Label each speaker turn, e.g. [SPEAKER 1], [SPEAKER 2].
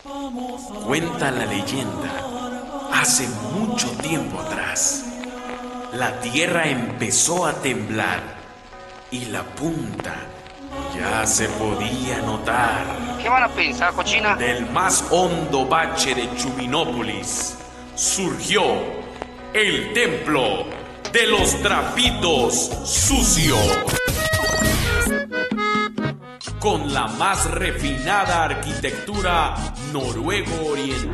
[SPEAKER 1] Cuenta la leyenda, hace mucho tiempo atrás, la tierra empezó a temblar y la punta ya se podía notar.
[SPEAKER 2] ¿Qué van a pensar, cochina?
[SPEAKER 1] Del más hondo bache de Chuminópolis surgió el templo de los trapitos sucios. Con la más refinada arquitectura noruego oriental.